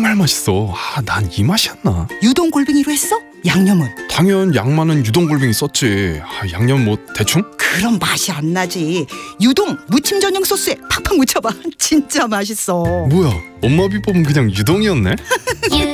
정말 맛있어. 난 이 맛이었나? 유동 골뱅이로 했어? 양념은? 당연 양만은 유동골뱅이 썼지. 양념 뭐 대충? 그럼 맛이 안 나지. 유동 무침 전용 소스에 팍팍 묻혀봐. 진짜 맛있어. 뭐야, 엄마 비법은 그냥 유동이었네?